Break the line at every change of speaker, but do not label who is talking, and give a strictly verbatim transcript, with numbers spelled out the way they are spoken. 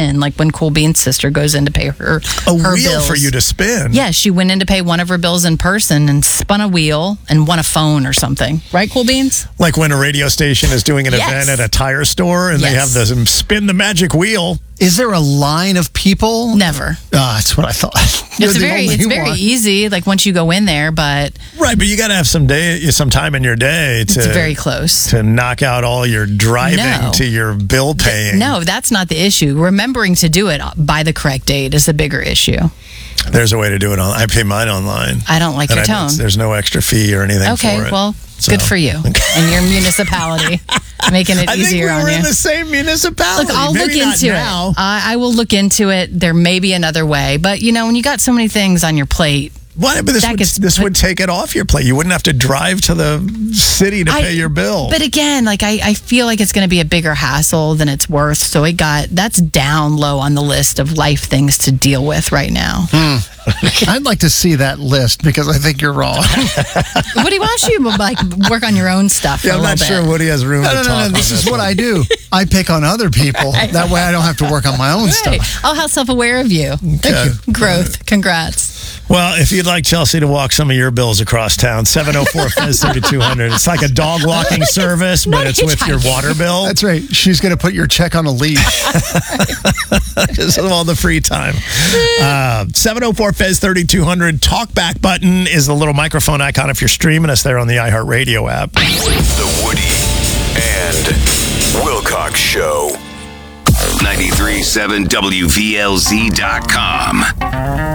spin, like when Cool Bean's sister goes in to pay her
A
her
wheel
bills.
for you to spin.
Yeah, she went in to pay one of her bills in person and spun a wheel and won a phone or something. Right, Cool Beans?
Like when a radio station is doing an
Yes.
event at a tire store and they have
Yes.
the spin the magic wheel.
Is there a line of people?
Never.
Ah, that's what I thought. You're
It's
the
very,
only
it's very
one.
easy. Like once you go in there, but
Right, but you got to have some day, some time in your day to
it's very close.
to knock out all your driving
No.
to your bill paying.
No, that's not the issue. Remembering to do it by the correct date is the bigger issue.
There's a way to do it on. I pay mine online.
I don't like
And
your
I-
tone.
There's no extra fee or anything
Okay,
for it.
well,
So-
good for you and your municipality making it
I think we
easier on
were
you.
in the same municipality.
Look, I'll
Maybe
look
not
into
now.
it. I, I will look into it. There may be another way, but you know, when you got so many things on your plate,
Why? But this
that
would
gets
this
put-
would take it off your plate. You wouldn't have to drive to the city to
I-
pay your bill.
But again, like I, I feel like it's going to be a bigger hassle than it's worth. So it got that's down low on the list of life things to deal with right now.
I'd like to see that list because I think you're wrong.
Woody, why don't you like work on your own stuff for
yeah,
a
I'm
little
not
bit?
sure Woody has room
No,
to
no,
talk
no, no.
on
This is what
one.
I do. I pick on other people. That way I don't have to work on my own
Right.
stuff.
Oh, how self-aware of you.
Okay.
Growth. Congrats.
Well, if you'd like Chelsea to walk some of your bills across town, seven oh four Fez thirty-two hundred. It's like a dog walking service, but
not
it's with your
hitchhiking.
water bill.
That's right. She's going to put your check on a leash.
Just all the free time. Uh, seven oh four Fez thirty-two hundred. Talkback button is the little microphone icon if you're streaming us there on the iHeartRadio app.
The Woody and Wilcox Show. ninety-three point seven W V L Z dot com.